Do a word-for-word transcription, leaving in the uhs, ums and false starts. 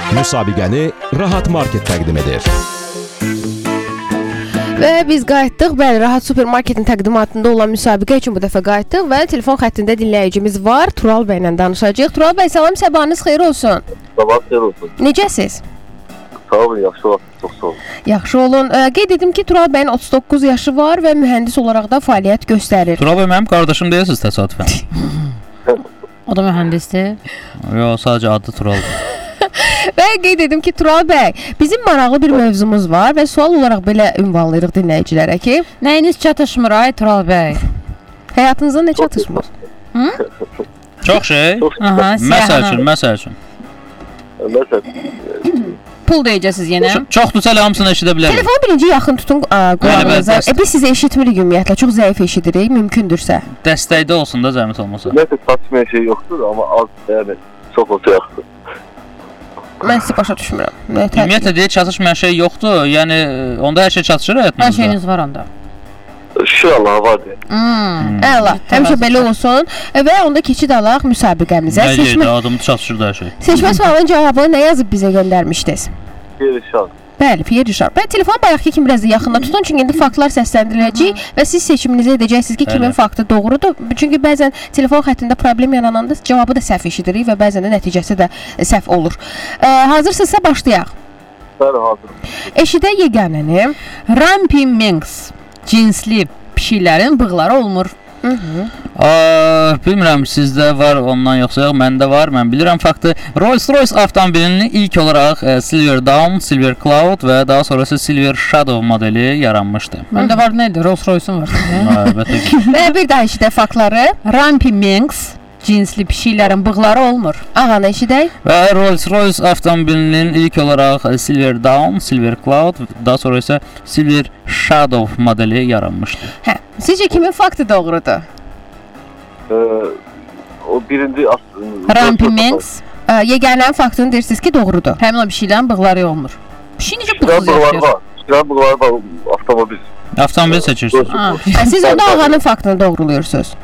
Müsabiqəni Rahat Market təqdim edir. Və biz qayıtdıq. Bəli, Rahat Supermarketin təqdimatında olan müsabiqə üçün bu dəfə qayıtdıq və telefon xəttində dinləyicimiz var. Tural bəylə danışacağıq. Tural bəy, salam, sabahınız xeyir olsun. Sabah xeyir olsun. Necəsiz? Sağ olun, yaxşı olun. Çox sağ olun. Yaxşı olun. Ə, qeyd edim ki, Tural bəyin otuz doqquz yaşı var və mühəndis olaraq da fəaliyyət göstərir. Tural bəy mənim qardaşım deyəsiniz təsadüfən. O da mühəndisdir. Yox, sadəcə adı Tural. Və qeyd edim ki, Tural bəy, bizim maraqlı bir mövzumuz var və sual olaraq belə ünvanlayırıq dinləyicilərə ki, nəyiniz çatışmır ay Tural bəy? həyatınızda nə çatışmır? Hı? Çox şey. Aha, Məsəl üçün, məsəl üçün. Məsələn, Pul deyəcəksiniz yenə. Çoxdur, hələ hamısını eşidə bilərik. Telefonu birinci yaxın tutun qulağınıza. E, biz sizi eşitmirik ümumiyyətlə, çox zəif eşidirik, mümkündürsə. Dəstəkdə olsun da zəhmət olmasa. ümumiyyətlə çatışmayan şey yoxdur, amma az, yəni çox olsa yaxşıdır. Mən sizi başa düşmürəm. Ümumiyyətlə deyək, çatışmayan şey yoxdur. Yəni onda hər şey çatışır həyatınızda. Hər şeyiniz var onda. Şükür Allaha var deyə. Hmm. Əla, həmişə belə olsun. E, və onda keçid alaq müsabiqəmizə. Nə deyək, adımı çatışır da hər şey. Seçmə sualının cavabını nə yazıb bizə göndərmişdiniz? Yerişan. Bəli, Pierre Richard. Və telefon bayaqki kimi biraz da yaxında tutun, çünki indi faktlar səsləndiriləcək və siz seçiminizi edəcəksiniz ki, kimin faktı doğrudur. Çünki bəzən telefon xəttində problem yarananda cavabı da səhv eşidirik və bəzən də nəticəsi də səhv olur. E, hazırsınızsa başlayaq. Bəli, hazırım. Eşidə yeganəni Rampi Manx cinsli pişiklərin bığları olmur. Hı -hı. Aa, bilmirəm sizdə var ondan yoxsa yox, məndə var. Mən bilirəm faktı. Rolls-Royce avtomobilinin ilk olaraq e, Silver Dawn, Silver Cloud və daha sonrası Silver Shadow modeli yaranmışdı. Məndə var nədir? Rolls-Royce'un var. Əlbəttə ki. Və bir daha eşidə faktları. Rampi Manx cinsli pişiklərin bığları olmur. Ağanı eşidək. Və Rolls-Royce avtomobilinin ilk olaraq Silver Dawn, Silver Cloud, daha sonra isə Silver Shadow modeli yaranmışdı. Hə. Sizcə kimin faktı doğrudur? Ee, o birinci Rampi Manx Yeganənin faktını deyirsiniz ki, doğrudur. həmin o pişiklərin bığları olmur. Pişik necə bığsız bığlar yaşayır? var. Şiran bığlar var, avtomobil. Avtomobil seçirsiniz. Ha. Hə, siz onda ağanın faktını doğruluyorsunuz.